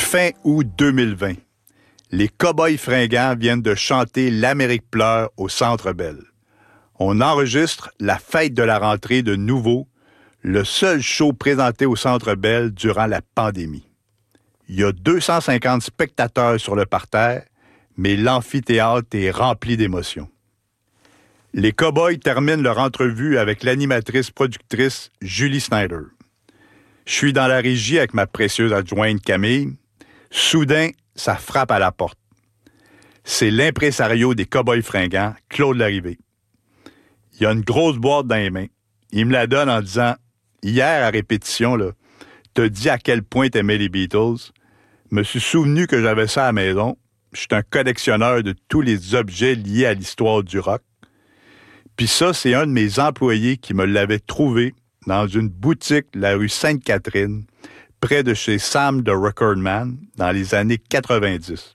Fin août 2020. Les Cowboys fringants viennent de chanter L'Amérique pleure au Centre Bell. On enregistre la fête de la rentrée de Nouveau, le seul show présenté au Centre Bell durant la pandémie. Il y a 250 spectateurs sur le parterre, mais l'amphithéâtre est rempli d'émotions. Les Cowboys terminent leur entrevue avec l'animatrice-productrice Julie Snyder. Je suis dans la régie avec ma précieuse adjointe Camille. Soudain, ça frappe à la porte. C'est l'impresario des Cowboys fringants, Claude Larrivé. Il a une grosse boîte dans les mains. Il me la donne en disant « Hier, à répétition, là, t'as dit à quel point t'aimais les Beatles. Me suis souvenu que j'avais ça à la maison. Je suis un collectionneur de tous les objets liés à l'histoire du rock. Puis ça, c'est un de mes employés qui me l'avait trouvé dans une boutique de la rue Sainte-Catherine, près de chez Sam the Record Man, dans les années 90.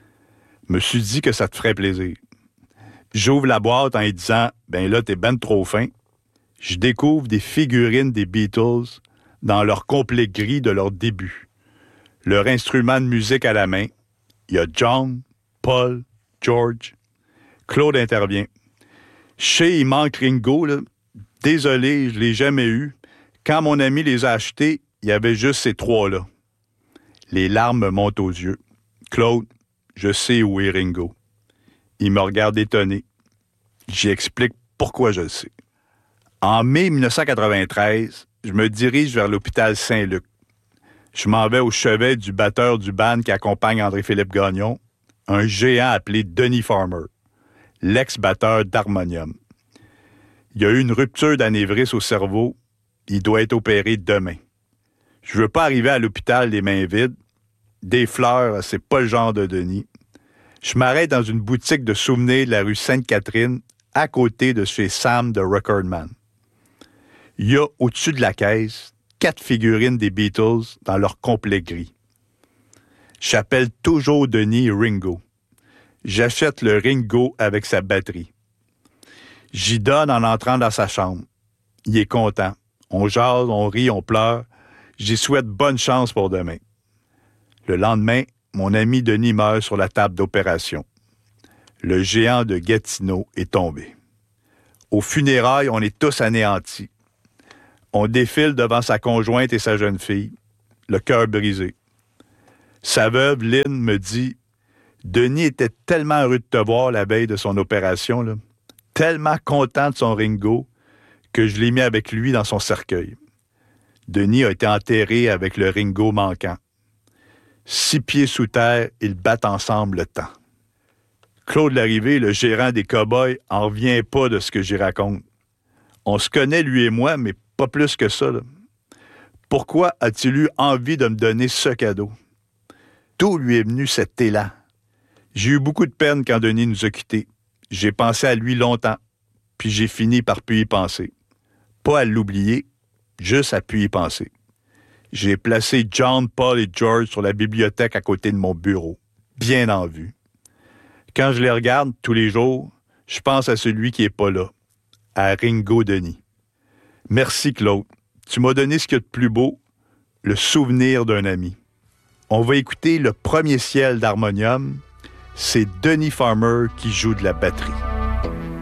Me suis dit que ça te ferait plaisir. J'ouvre la boîte en lui disant « Ben là, t'es ben trop fin. » Je découvre des figurines des Beatles dans leur complet gris de leur début. Leur instrument de musique à la main. Il y a John, Paul, George. Claude intervient. Je sais, il manque Ringo, là. Désolé, je ne l'ai jamais eu. Quand mon ami les a achetés, il y avait juste ces trois-là. Les larmes me montent aux yeux. Claude, je sais où est Ringo. Il me regarde étonné. J'y explique pourquoi je le sais. En mai 1993, je me dirige vers l'hôpital Saint-Luc. Je m'en vais au chevet du batteur du band qui accompagne André-Philippe Gagnon, un géant appelé Denny Farmer, l'ex-batteur d'Harmonium. Il y a eu une rupture d'anévrisme au cerveau. Il doit être opéré demain. Je veux pas arriver à l'hôpital les mains vides. Des fleurs, c'est pas le genre de Denis. Je m'arrête dans une boutique de souvenirs de la rue Sainte-Catherine, à côté de chez Sam the Record Man. Il y a au-dessus de la caisse 4 figurines des Beatles dans leur complet gris. J'appelle toujours Denis Ringo. J'achète le Ringo avec sa batterie. J'y donne en entrant dans sa chambre. Il est content. On jase, on rit, on pleure. J'y souhaite bonne chance pour demain. Le lendemain, mon ami Denis meurt sur la table d'opération. Le géant de Gatineau est tombé. Aux funérailles, on est tous anéantis. On défile devant sa conjointe et sa jeune fille, le cœur brisé. Sa veuve, Lynn, me dit « Denis était tellement heureux de te voir la veille de son opération, là. Tellement content de son Ringo que je l'ai mis avec lui dans son cercueil. Denis a été enterré avec le Ringo manquant. 6 pieds sous terre, ils battent ensemble le temps. » Claude Larrivé, le gérant des Cowboys, en revient pas de ce que j'y raconte. On se connaît, lui et moi, mais pas plus que ça, là. Pourquoi a-t-il eu envie de me donner ce cadeau? D'où lui est venu cet élan? J'ai eu beaucoup de peine quand Denis nous a quittés. J'ai pensé à lui longtemps, puis j'ai fini par plus y penser. Pas à l'oublier, juste à plus y penser. J'ai placé John, Paul et George sur la bibliothèque à côté de mon bureau, bien en vue. Quand je les regarde tous les jours, je pense à celui qui n'est pas là, à Ringo Denis. Merci, Claude. Tu m'as donné ce qu'il y a de plus beau, le souvenir d'un ami. On va écouter Le premier ciel d'Harmonium. C'est Denny Farmer qui joue de la batterie.